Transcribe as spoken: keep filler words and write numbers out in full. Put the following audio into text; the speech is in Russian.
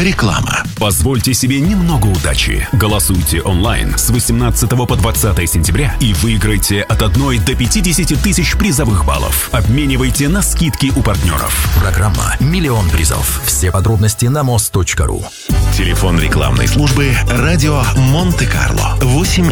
Реклама. Позвольте себе немного удачи. Голосуйте онлайн с восемнадцатого по двадцатое сентября и выиграйте от одной до пятидесяти тысяч призовых баллов. Обменивайте на скидки у партнеров. Программа «Миллион призов». Все подробности на мост точка ру. Телефон рекламной службы «Радио Монте-Карло» восемь